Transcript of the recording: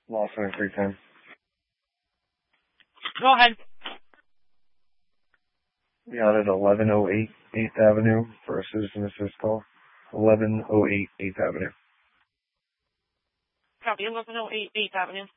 Lawson and 310. Go ahead. We out at 1108 8th Avenue for a citizen assist call. 1108 8th Avenue. Copy, 1108 8th Avenue.